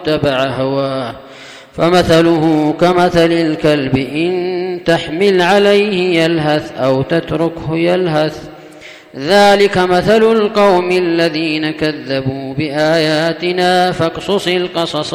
واتبع هواه فمثله كمثل الكلب إن تحمل عليه يلهث أو تتركه يلهث ذلك مثل القوم الذين كذبوا بآياتنا فاقصص القصص